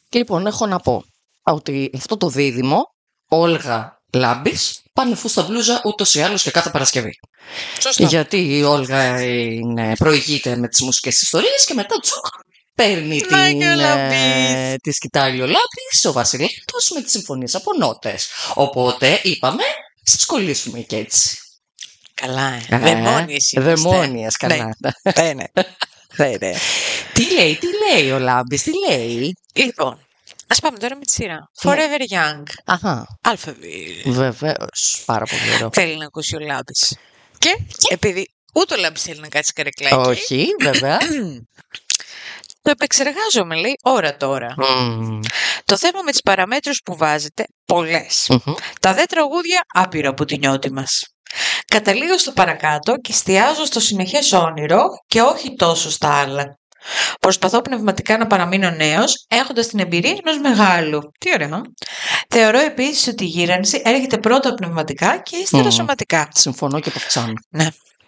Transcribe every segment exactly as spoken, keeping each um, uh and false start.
Και λοιπόν έχω να πω ότι αυτό το δίδυμο, Όλγα Λάμπης, πάνε φούστα μπλούζα ούτως ή άλλως και κάθε Παρασκευή. Σωστό. Γιατί η Όλγα είναι, προηγείται με τις μουσικές ιστορίες και μετά τσουκ, παίρνει την, ε, τη σκητάλη ο Λάμπης, ο Βασιλέτος, με τις συμφωνίες από νότες. Οπότε είπαμε, σας κολλήσουμε και έτσι. Καλά, ε. Δαιμόνιες είμαστε. Δαιμόνιες, καλά. Ναι, ναι. Ναι, ναι. Τι λέει, τι λέει ο Λάμπης, τι λέει. Λοιπόν, ας πάμε τώρα με τη σειρά. Forever Young. Αχα. Αλφαβήτη. Βεβαίως, πάρα πολύ ωραίο. Θέλει να ακούσει ο Λάμπης. Και επειδή ούτε ο Λάμπης θέλει να κάτσει καρεκλάκι. Όχι, βέβαια. Το επεξεργάζομαι, λέει, ώρα τώρα. Mm. Το θέμα με τις παραμέτρους που βάζετε, πολλές. Mm-hmm. Τα δε τραγούδια, άπειρα από τη νιώτη μας. Καταλήγω στο παρακάτω και εστιάζω στο συνεχές όνειρο και όχι τόσο στα άλλα. Προσπαθώ πνευματικά να παραμείνω νέος, έχοντας την εμπειρία ενός μεγάλου. Τι ωραία. Θεωρώ επίσης ότι η γύρανση έρχεται πρώτα πνευματικά και ύστερα mm. σωματικά. Συμφωνώ και το αυξάνω. Ναι.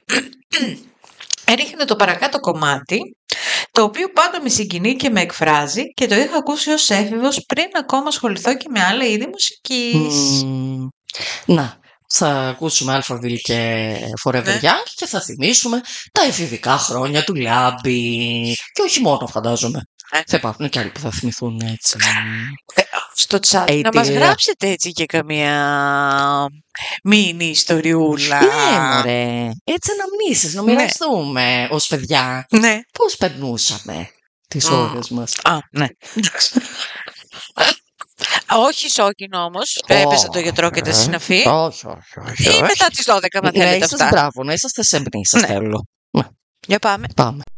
Έριχνε το παρακάτω κομμάτι, το οποίο πάντα με συγκινεί και με εκφράζει και το είχα ακούσει ως έφηβος πριν ακόμα ασχοληθώ και με άλλα είδη μουσικής. Mm. Να, θα ακούσουμε Alphaville και Forever Ναι. Young και θα θυμίσουμε τα εφηβικά χρόνια του Λάμπη. Και όχι μόνο, φαντάζομαι. Ναι. Θα υπάρχουν και άλλοι που θα θυμηθούν έτσι. Ε, στο chat Ε, να τι- μας γράψετε έτσι και καμία μίνι ιστοριούλα. Ναι, μωρέ. Έτσι αναμνήσεις, να μοιραστούμε ως παιδιά. Ναι. Πώς περνούσαμε τις Mm. ώρες μας. Α, ναι. Όχι σόκινο όμως. Έπαιζε το γιατρό και τα συναφή. Όχι, όχι, όχι. Ή μετά τις δώδεκα, αν Να θέλετε είσαστε αυτά. μπράβο, να είσαστε σεμνοί, σας Ναι. θέλω. Για πάμε. Πάμε.